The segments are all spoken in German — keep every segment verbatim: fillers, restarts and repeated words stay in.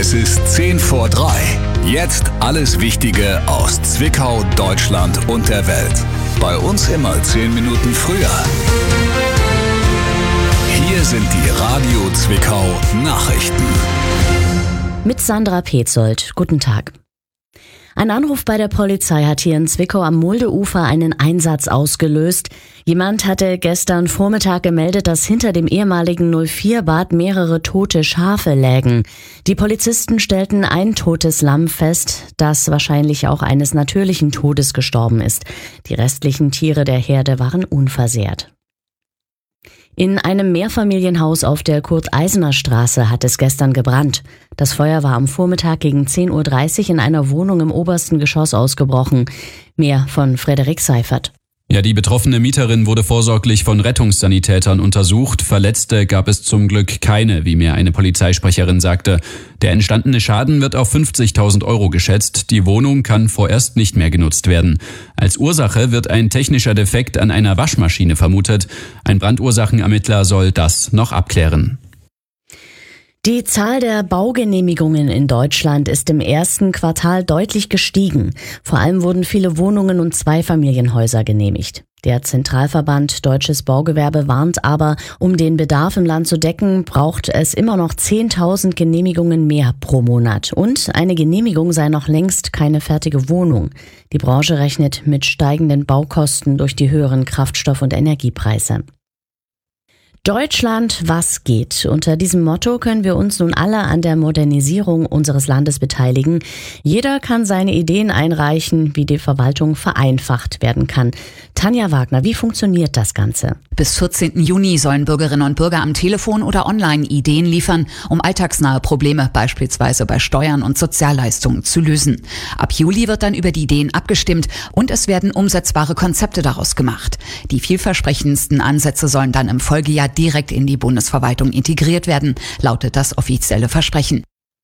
Es ist zehn vor drei. Jetzt alles Wichtige aus Zwickau, Deutschland und der Welt. Bei uns immer zehn Minuten früher. Hier sind die Radio Zwickau Nachrichten. Mit Sandra Petzold. Guten Tag. Ein Anruf bei der Polizei hat hier in Zwickau am Muldeufer einen Einsatz ausgelöst. Jemand hatte gestern Vormittag gemeldet, dass hinter dem ehemaligen null vier Bad mehrere tote Schafe lägen. Die Polizisten stellten ein totes Lamm fest, das wahrscheinlich auch eines natürlichen Todes gestorben ist. Die restlichen Tiere der Herde waren unversehrt. In einem Mehrfamilienhaus auf der Kurt-Eisener-Straße hat es gestern gebrannt. Das Feuer war am Vormittag gegen zehn Uhr dreißig in einer Wohnung im obersten Geschoss ausgebrochen. Mehr von Frederik Seifert. Ja, die betroffene Mieterin wurde vorsorglich von Rettungssanitätern untersucht. Verletzte gab es zum Glück keine, wie mir eine Polizeisprecherin sagte. Der entstandene Schaden wird auf fünfzigtausend Euro geschätzt. Die Wohnung kann vorerst nicht mehr genutzt werden. Als Ursache wird ein technischer Defekt an einer Waschmaschine vermutet. Ein Brandursachenermittler soll das noch abklären. Die Zahl der Baugenehmigungen in Deutschland ist im ersten Quartal deutlich gestiegen. Vor allem wurden viele Wohnungen und Zweifamilienhäuser genehmigt. Der Zentralverband Deutsches Baugewerbe warnt aber, um den Bedarf im Land zu decken, braucht es immer noch zehntausend Genehmigungen mehr pro Monat. Und eine Genehmigung sei noch längst keine fertige Wohnung. Die Branche rechnet mit steigenden Baukosten durch die höheren Kraftstoff- und Energiepreise. Deutschland, was geht? Unter diesem Motto können wir uns nun alle an der Modernisierung unseres Landes beteiligen. Jeder kann seine Ideen einreichen, wie die Verwaltung vereinfacht werden kann. Tanja Wagner, wie funktioniert das Ganze? Bis vierzehnten Juni sollen Bürgerinnen und Bürger am Telefon oder online Ideen liefern, um alltagsnahe Probleme beispielsweise bei Steuern und Sozialleistungen zu lösen. Ab Juli wird dann über die Ideen abgestimmt und es werden umsetzbare Konzepte daraus gemacht. Die vielversprechendsten Ansätze sollen dann im Folgejahr direkt in die Bundesverwaltung integriert werden, lautet das offizielle Versprechen.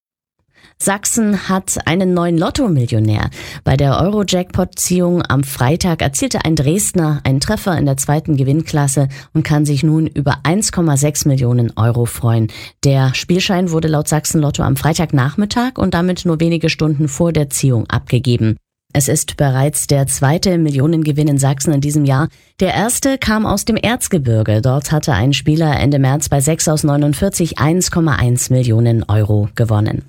Sachsen hat einen neuen Lotto-Millionär. Bei der Euro-Jackpot-Ziehung am Freitag erzielte ein Dresdner einen Treffer in der zweiten Gewinnklasse und kann sich nun über eins Komma sechs Millionen Euro freuen. Der Spielschein wurde laut Sachsen-Lotto am Freitagnachmittag und damit nur wenige Stunden vor der Ziehung abgegeben. Es ist bereits der zweite Millionengewinn in Sachsen in diesem Jahr. Der erste kam aus dem Erzgebirge. Dort hatte ein Spieler Ende März bei sechs aus neunundvierzig eins Komma eins Millionen Euro gewonnen.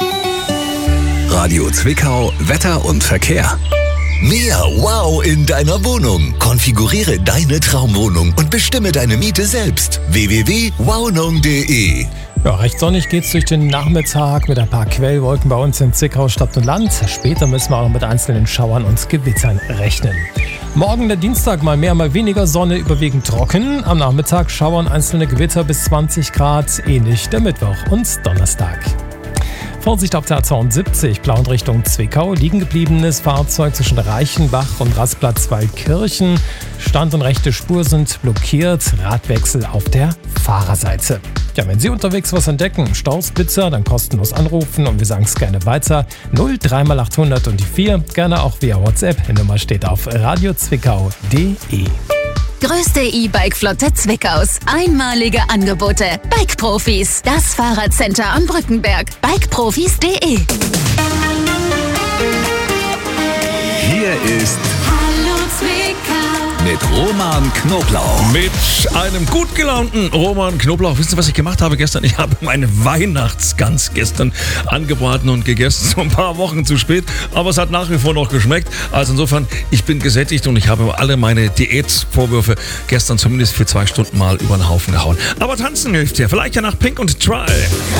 Radio Zwickau, Wetter und Verkehr. Mehr Wow in deiner Wohnung. Konfiguriere deine Traumwohnung und bestimme deine Miete selbst. w w w punkt wownung punkt d e Ja, recht sonnig geht's durch den Nachmittag mit ein paar Quellwolken bei uns in Zwickau, Stadt und Land. Später müssen wir auch mit einzelnen Schauern und Gewittern rechnen. Morgen der Dienstag mal mehr, mal weniger Sonne, überwiegend trocken. Am Nachmittag schauern einzelne Gewitter bis zwanzig Grad, ähnlich der Mittwoch und Donnerstag. Vorsicht auf der A zweiundsiebzig, Plauen Richtung Zwickau. Liegen gebliebenes Fahrzeug zwischen Reichenbach und Rastplatz Waldkirchen. Stand und rechte Spur sind blockiert. Radwechsel auf der Fahrerseite. Ja, wenn Sie unterwegs was entdecken, Staus, Blitzer, dann kostenlos anrufen und wir sagen es gerne weiter. null drei mal achthundert und die vier, gerne auch via WhatsApp. Die Nummer steht auf radiozwickau punkt de. Größte E-Bike-Flotte Zwickaus. Einmalige Angebote. Bike-Profis. Das Fahrradcenter am Brückenberg. bikeprofis punkt de. Hier ist Hallo Zwickau. mit Roman Knoblauch. Mit einem gut gelaunten Roman Knoblauch. Wisst ihr, was ich gemacht habe gestern? Ich habe meine Weihnachtsgans gestern angebraten und gegessen. So ein paar Wochen zu spät, aber es hat nach wie vor noch geschmeckt. Also insofern, ich bin gesättigt und ich habe alle meine Diätvorwürfe gestern zumindest für zwei Stunden mal über den Haufen gehauen. Aber tanzen hilft ja. Vielleicht ja nach Pink und Try.